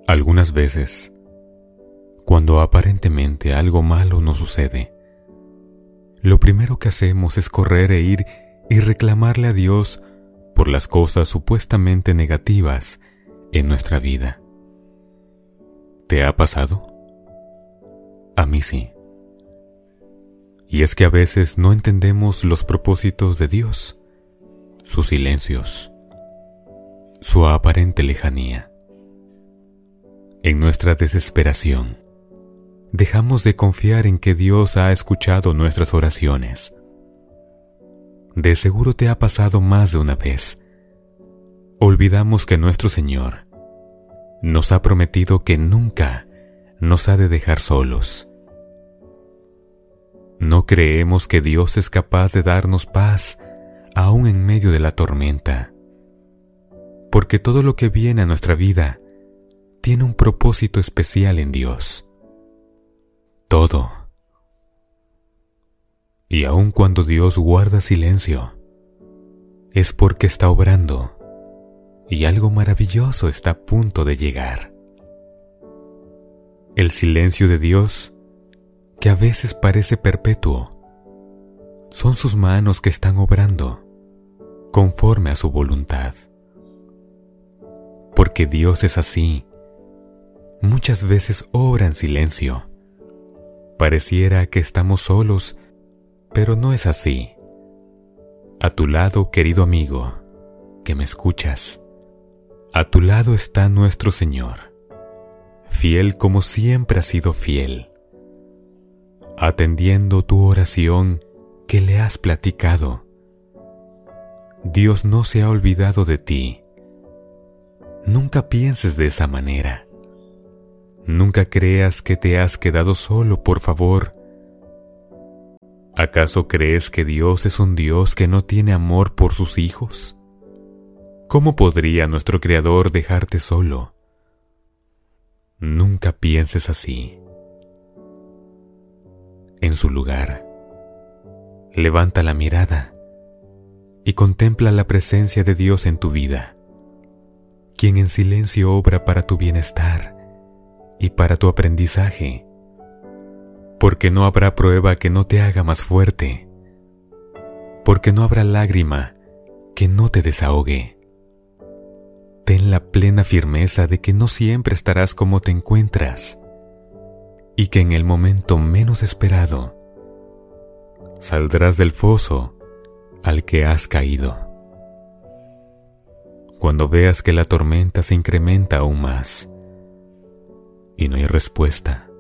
Algunas veces, cuando aparentemente algo malo nos sucede, lo primero que hacemos es correr e ir y reclamarle a Dios por las cosas supuestamente negativas en nuestra vida. ¿Te ha pasado? A mí sí. Y es que a veces no entendemos los propósitos de Dios, sus silencios, su aparente lejanía. En nuestra desesperación, dejamos de confiar en que Dios ha escuchado nuestras oraciones. De seguro te ha pasado más de una vez. Olvidamos que nuestro Señor nos ha prometido que nunca nos ha de dejar solos. No creemos que Dios es capaz de darnos paz aún en medio de la tormenta, porque todo lo que viene a nuestra vida tiene un propósito especial en Dios. Todo. Y aun cuando Dios guarda silencio, es porque está obrando y algo maravilloso está a punto de llegar. El silencio de Dios, que a veces parece perpetuo, son sus manos que están obrando conforme a su voluntad. Porque Dios es así. Muchas veces obra en silencio. Pareciera que estamos solos, pero no es así. A tu lado, querido amigo, que me escuchas, a tu lado está nuestro Señor, fiel como siempre ha sido fiel, atendiendo tu oración que le has platicado. Dios no se ha olvidado de ti. Nunca pienses de esa manera. Nunca creas que te has quedado solo, por favor. ¿Acaso crees que Dios es un Dios que no tiene amor por sus hijos? ¿Cómo podría nuestro Creador dejarte solo? Nunca pienses así. En su lugar, levanta la mirada y contempla la presencia de Dios en tu vida, quien en silencio obra para tu bienestar y para tu aprendizaje, porque no habrá prueba que no te haga más fuerte, porque no habrá lágrima que no te desahogue. Ten la plena firmeza de que no siempre estarás como te encuentras, y que en el momento menos esperado saldrás del foso al que has caído. Cuando veas que la tormenta se incrementa aún más y no hay respuesta,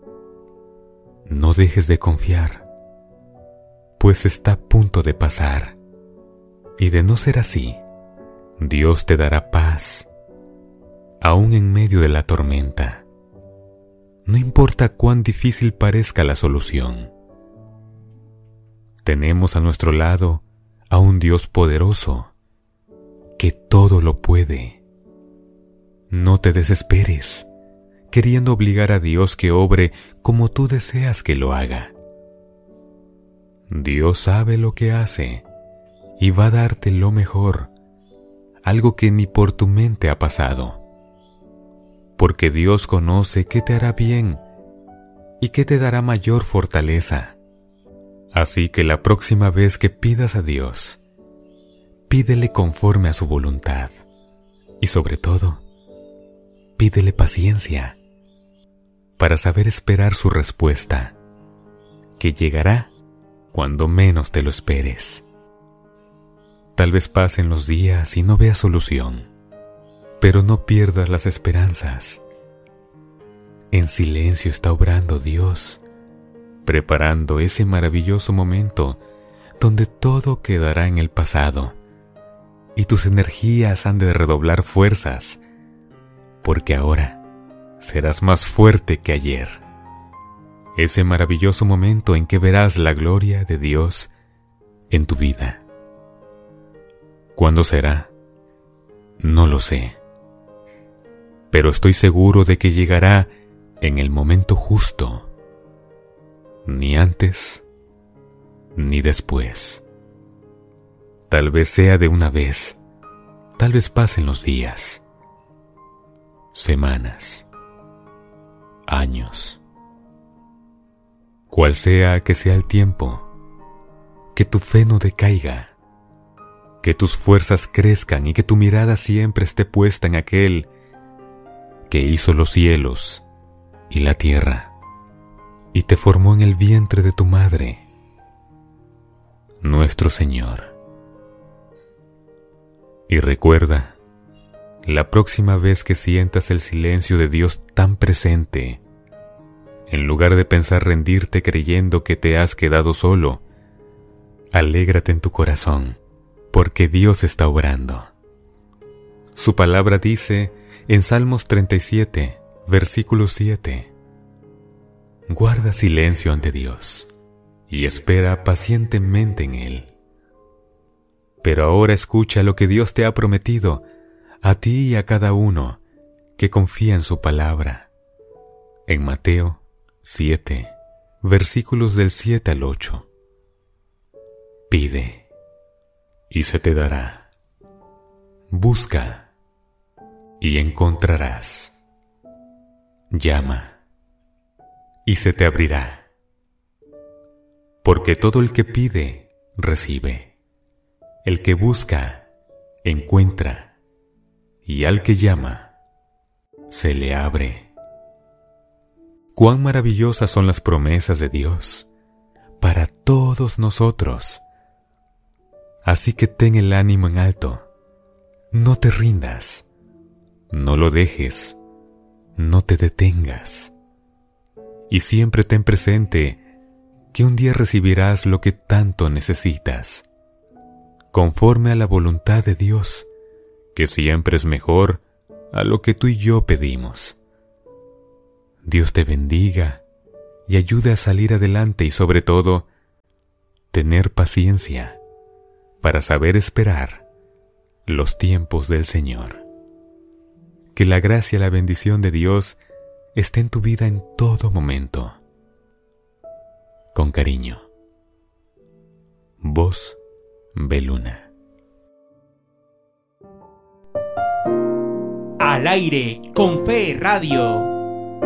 no dejes de confiar, pues está a punto de pasar, y de no ser así, Dios te dará paz, aún en medio de la tormenta. No importa cuán difícil parezca la solución. Tenemos a nuestro lado a un Dios poderoso, que todo lo puede. No te desesperes, queriendo obligar a Dios que obre como tú deseas que lo haga. Dios sabe lo que hace y va a darte lo mejor, algo que ni por tu mente ha pasado. Porque Dios conoce qué te hará bien y qué te dará mayor fortaleza. Así que la próxima vez que pidas a Dios, pídele conforme a su voluntad y sobre todo, pídele paciencia para saber esperar su respuesta, que llegará cuando menos te lo esperes. Tal vez pasen los días y no veas solución, pero no pierdas las esperanzas. En silencio está obrando Dios, preparando ese maravilloso momento donde todo quedará en el pasado y tus energías han de redoblar fuerzas, porque ahora serás más fuerte que ayer. Ese maravilloso momento en que verás la gloria de Dios en tu vida. ¿Cuándo será? No lo sé. Pero estoy seguro de que llegará en el momento justo, ni antes ni después. Tal vez sea de una vez, tal vez pasen los días, semanas, años. Cual sea que sea el tiempo, que tu fe no decaiga, que tus fuerzas crezcan y que tu mirada siempre esté puesta en aquel que hizo los cielos y la tierra y te formó en el vientre de tu madre, nuestro Señor. Y recuerda, la próxima vez que sientas el silencio de Dios tan presente, en lugar de pensar rendirte creyendo que te has quedado solo, alégrate en tu corazón, porque Dios está obrando. Su palabra dice en Salmos 37, versículo 7, guarda silencio ante Dios y espera pacientemente en Él. Pero ahora escucha lo que Dios te ha prometido, a ti y a cada uno que confía en su palabra. En Mateo 7, versículos del 7 al 8. Pide, y se te dará. Busca, y encontrarás. Llama, y se te abrirá. Porque todo el que pide, recibe. El que busca, encuentra. Y al que llama, se le abre. Cuán maravillosas son las promesas de Dios para todos nosotros. Así que ten el ánimo en alto, no te rindas, no lo dejes, no te detengas. Y siempre ten presente que un día recibirás lo que tanto necesitas, conforme a la voluntad de Dios, que siempre es mejor a lo que tú y yo pedimos. Dios te bendiga y ayude a salir adelante y sobre todo, tener paciencia para saber esperar los tiempos del Señor. Que la gracia y la bendición de Dios esté en tu vida en todo momento. Con cariño. Voz Beluna. Al aire con Fe Radio.